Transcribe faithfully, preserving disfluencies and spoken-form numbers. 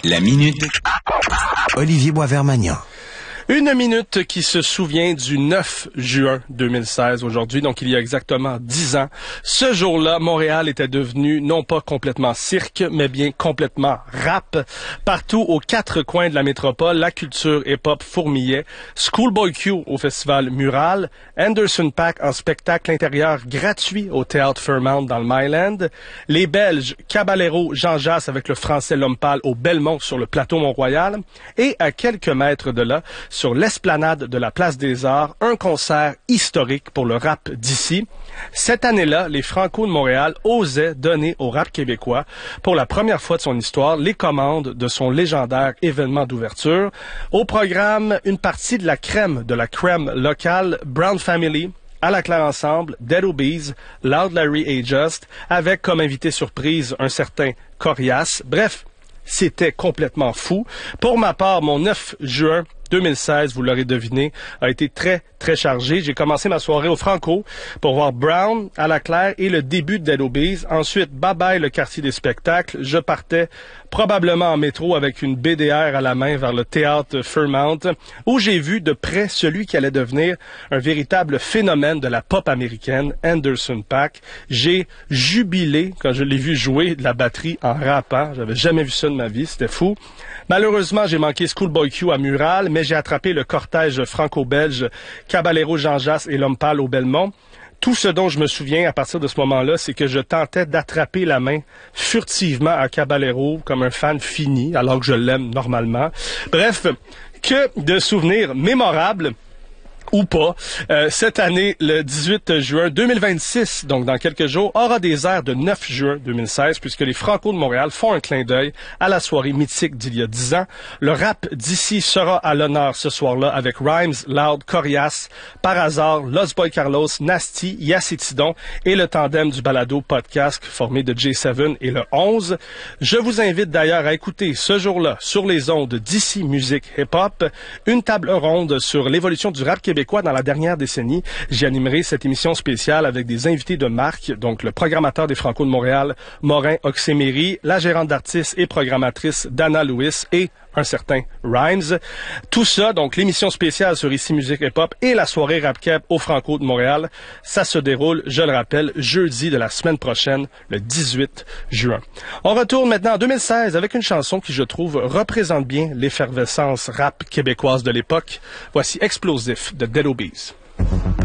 La minute Olivier Boisvert-Magnan. Une minute qui se souvient du neuf juin deux mille seize aujourd'hui, donc il y a exactement dix ans. Ce jour-là, Montréal était devenu non pas complètement cirque, mais bien complètement rap. Partout aux quatre coins de la métropole, la culture hip-hop fourmillait. Schoolboy Q au festival Mural, Anderson .Paak en spectacle intérieur gratuit au théâtre Fairmount dans le Myland, les Belges Caballero Jean Jass avec le français L'Homme Pâle au Belmont sur le plateau Mont-Royal, et à quelques mètres de là, sur l'esplanade de la Place des Arts, un concert historique pour le rap d'ici. Cette année-là, les Franco de Montréal osaient donner au rap québécois, pour la première fois de son histoire, les commandes de son légendaire événement d'ouverture. Au programme, une partie de la crème de la crème locale, Brown Family, À la Claire Ensemble, Dead Obies, Loud Larry et Just, avec comme invité surprise un certain Corias. Bref, c'était complètement fou. Pour ma part, mon neuf juin deux mille seize, vous l'aurez deviné, a été très, très chargé. J'ai commencé ma soirée au Franco pour voir Brown, À la Claire et le début de Dead Obies. Ensuite, bye-bye le quartier des spectacles. Je partais probablement en métro avec une B D R à la main vers le théâtre Fairmount, où j'ai vu de près celui qui allait devenir un véritable phénomène de la pop américaine, Anderson .Paak. J'ai jubilé quand je l'ai vu jouer de la batterie en rappant. J'avais jamais vu ça de ma vie, c'était fou. Malheureusement, j'ai manqué Schoolboy Q à Mural, mais j'ai attrapé le cortège franco-belge Caballero Jean Jass et L'Homme Pâle au Belmont. Tout ce dont je me souviens à partir de ce moment-là, c'est que je tentais d'attraper la main furtivement à Caballero comme un fan fini, alors que je l'aime normalement. Bref, que de souvenirs mémorables. Ou pas. Euh, cette année, le dix-huit juin deux mille vingt-six, donc dans quelques jours, aura des airs de neuf juin deux mille seize, puisque les Franco de Montréal font un clin d'œil à la soirée mythique d'il y a dix ans. Le rap d'ici sera à l'honneur ce soir-là avec Rhymes, Loud, Corias, Par hasard, Los Boy Carlos, Nasty, Yacetidon et le tandem du balado podcast formé de J sept et le onze. Je vous invite d'ailleurs à écouter ce jour-là, sur les ondes d'ici Musique Hip-Hop, une table ronde sur l'évolution du rap québécois dans la dernière décennie. J'y animerai cette émission spéciale avec des invités de marque, donc le programmateur des Franco de Montréal, Morin Oxeméry, la gérante d'artistes et programmatrice Dana Lewis et un certain Rhymes. Tout ça, donc l'émission spéciale sur Ici Musique Hip-Hop et la soirée Rap Cap au Franco de Montréal, ça se déroule, je le rappelle, jeudi de la semaine prochaine, le dix-huit juin. On retourne maintenant en deux mille seize avec une chanson qui, je trouve, représente bien l'effervescence rap québécoise de l'époque. Voici Explosif de Dead Obies.